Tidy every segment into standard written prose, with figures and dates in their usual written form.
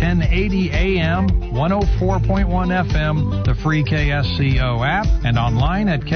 1080 AM, 104.1 FM, the free KSCO app, and online at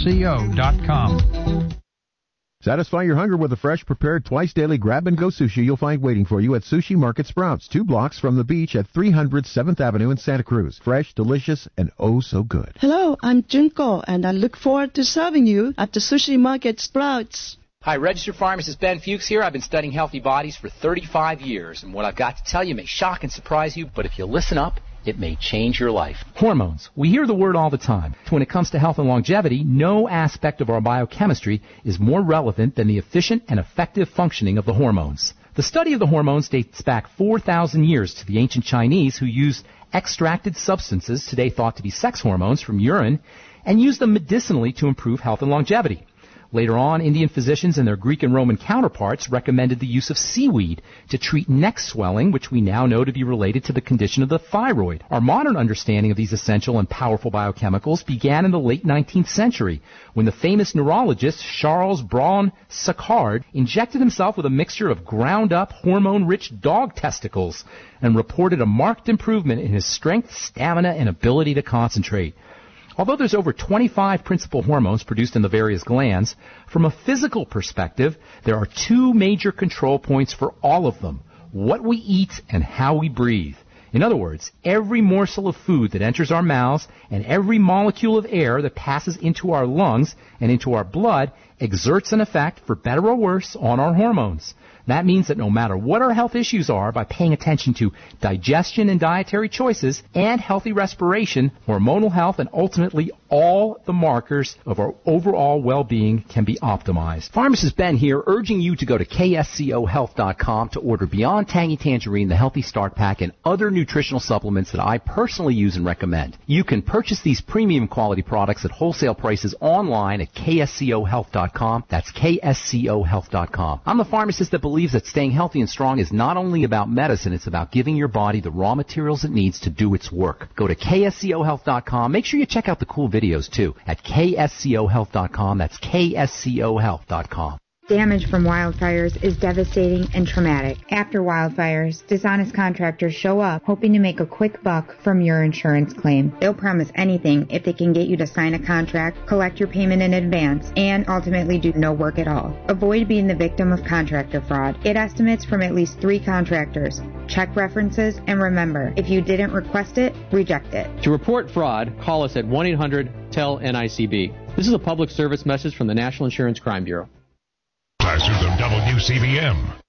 ksco.com. Satisfy your hunger with a fresh, prepared, twice-daily grab-and-go sushi you'll find waiting for you at Sushi Market Sprouts, 2 blocks from the beach at 300 7th Avenue in Santa Cruz. Fresh, delicious, and oh so good. Hello, I'm Junko, and I look forward to serving you at the Sushi Market Sprouts. Hi, registered pharmacist Ben Fuchs here. I've been studying healthy bodies for 35 years, and what I've got to tell you may shock and surprise you, but if you listen up, it may change your life. Hormones. We hear the word all the time. When it comes to health and longevity, no aspect of our biochemistry is more relevant than the efficient and effective functioning of the hormones. The study of the hormones dates back 4,000 years to the ancient Chinese, who used extracted substances, today thought to be sex hormones, from urine, and used them medicinally to improve health and longevity. Later on, Indian physicians and their Greek and Roman counterparts recommended the use of seaweed to treat neck swelling, which we now know to be related to the condition of the thyroid. Our modern understanding of these essential and powerful biochemicals began in the late 19th century, when the famous neurologist Charles Braun-Sachard injected himself with a mixture of ground-up, hormone-rich dog testicles and reported a marked improvement in his strength, stamina, and ability to concentrate. Although there's over 25 principal hormones produced in the various glands, from a physical perspective, there are 2 major control points for all of them: what we eat and how we breathe. In other words, every morsel of food that enters our mouths and every molecule of air that passes into our lungs and into our blood exerts an effect, for better or worse, on our hormones. That means that no matter what our health issues are, by paying attention to digestion and dietary choices and healthy respiration, hormonal health, and ultimately all the markers of our overall well-being can be optimized. Pharmacist Ben here, urging you to go to kscohealth.com to order Beyond Tangy Tangerine, the Healthy Start Pack, and other nutritional supplements that I personally use and recommend. You can purchase these premium quality products at wholesale prices online at kscohealth.com. That's kscohealth.com. I'm the pharmacist that believes that staying healthy and strong is not only about medicine, it's about giving your body the raw materials it needs to do its work. Go to kscohealth.com. Make sure you check out the cool videos too at kscohealth.com. That's kscohealth.com. Damage from wildfires is devastating and traumatic. After wildfires, dishonest contractors show up hoping to make a quick buck from your insurance claim. They'll promise anything if they can get you to sign a contract, collect your payment in advance, and ultimately do no work at all. Avoid being the victim of contractor fraud. Get estimates from at least 3 contractors. Check references, and remember, if you didn't request it, reject it. To report fraud, call us at 1-800-TEL-NICB. This is a public service message from the National Insurance Crime Bureau. Classes of WCBM.